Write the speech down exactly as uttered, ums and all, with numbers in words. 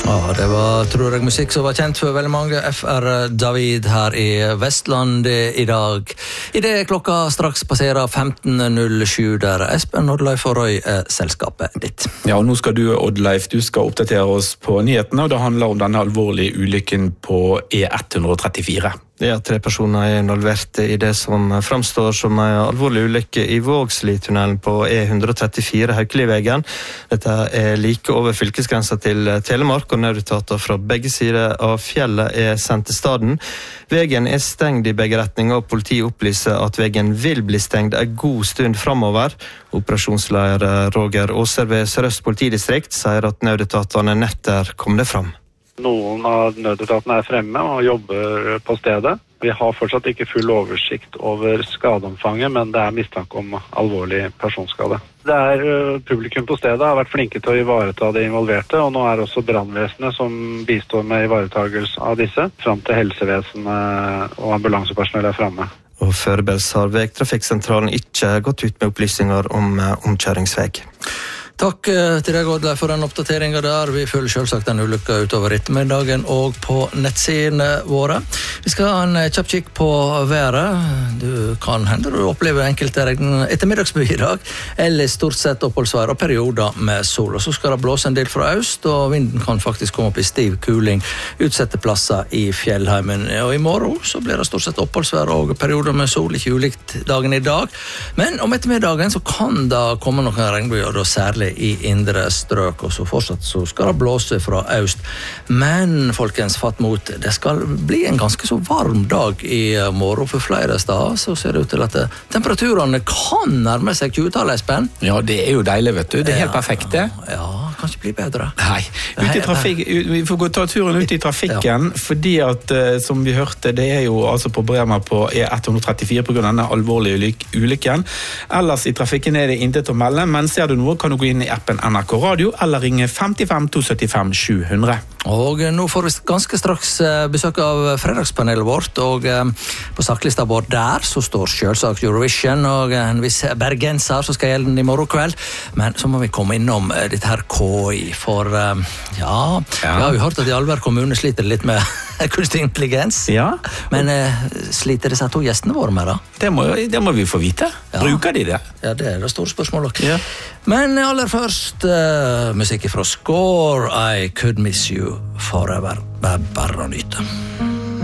Ja, det var, tror jeg, musikk som var kjent for veldig mange. F R David her i Vestland i dag. I det klokka straks passerer femten null sju der Espen, Oddleif og Roy er selskapet ditt. Ja, og nå skal du, Oddleif, du skal oppdatere oss på nyhetene, og det handler om denne alvorlige ulykken på E one trettifire. Ja, tre personer er involvert i det som framstår som en alvorlig ulykke i Vågslitunnelen på E one trettifire Haukelivegen. Dette er like over fylkesgrensa til Telemark, og nødetater fra begge sider av fjellet er sendt til staden. Vegen er stengt i begge retninger, og politiet opplyser at vegen vil bli stengt en god stund fremover. Operasjonsleder Roger Åser ved Sør-Øst politidistrikt sier at nødetatene netter kom det fram. Noen av nødetatene er fremme og jobber på stedet. Vi har fortsatt ikke full oversikt over skadeomfanget, men det er mistanke om alvorlig personskade. Det er publikum på stedet har vært flinke til å ivareta de involverte, og nå er også brannvesenet som bistår med ivaretagelse av disse, fram til helsevesenet og ambulansepersonell er fremme. Og foreløpig har Vegtrafikksentralen ikke gått ut med opplysninger om omkjøringsveg. Takk til deg, Oddleif, for den oppdateringen der. Vi følger selvsagt den ulykka utover ettermiddagen og på nettsidene våre. Vi skal ha en kjapp kikk på været. Du kan hende du opplever enkelte regn ettermiddagsby i dag, eller stort sett oppholdsvær og perioder med sol. Og så skal det blåse en del fra øst, og vinden kan faktisk komme opp i stiv kuling utsette plasser i fjellheimen. Og i morgen så blir det stort sett oppholdsvær og perioder med sol, ikke ulikt dagen i dag. Men om ettermiddagen så kan det komme noen regnbyer, og da særlig i indre strøk, og så fortsatt så skal det blåse fra øst. Men, folkens, fatt mot, det skal bli en ganske så varm dag i morgen for flere steder, så ser det ut til at temperaturene kan nærme seg tjue-tallet, Espen. Ja, det er jo deilig, vet du. Det er helt Ja, perfekt, det. Ja, kan ikke bli bedre. Nei, ut i trafik, vi får gå ta turen ut i trafikken, fordi at, som vi hørte, det er jo altså på Bremer på E one trettifire på grunn av denne alvorlige ulyk ulykken. Ellers i trafikken er det intet å melde, men ser du noe, kan du gå inn i appen N R K Radio, eller ringe femtifem to syttifem sju hundre. Og nå får vi ganske straks besøk av fredagspanelet vårt, og på saklista vår der så står selvsagt Eurovision, og en viss bergenser som skal gjelde den i morgen kveld, men så må vi komme innom dette her K I, for ja, ja. Jeg har jo hørt at i Alver kommune sliter litt med kunstig intelligens, Ja. men eh, sliter disse to gjestene våre med da? Det må, det må vi få vite. Ja. Bruker de det? Ja, det er det store spørsmålet. Ja. Men aller først uh, musikk fra Score, I Could Miss You Forever. Det er bare å nyte.